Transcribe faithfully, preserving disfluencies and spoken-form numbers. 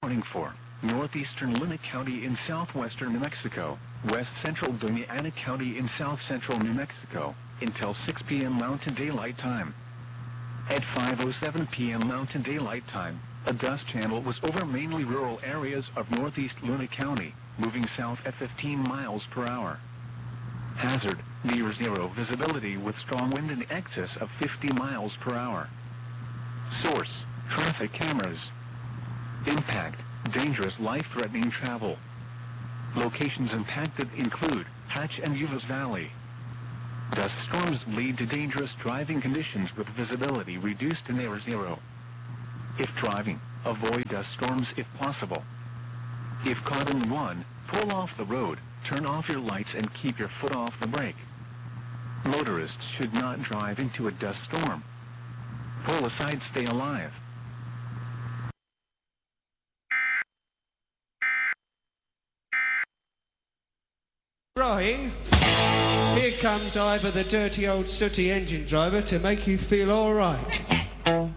Warning for northeastern Luna County in southwestern New Mexico, west central Doña County in south central New Mexico, until six p m Mountain Daylight Time. At five oh seven p m Mountain Daylight Time, a dust channel was over mainly rural areas of northeast Luna County, moving south at fifteen miles per hour. Hazard, near zero visibility with strong wind in excess of fifty miles per hour. Source, traffic cameras. Impact, dangerous life-threatening travel. Locations impacted include Hatch and Uvas Valley. Dust storms lead to dangerous driving conditions with visibility reduced to near zero. If driving, avoid dust storms if possible. If caught in one, pull off the road, turn off your lights and keep your foot off the brake. Motorists should not drive into a dust storm. Pull aside, stay alive. Crying. Here comes Ivor, the dirty old sooty engine driver, to make you feel all right.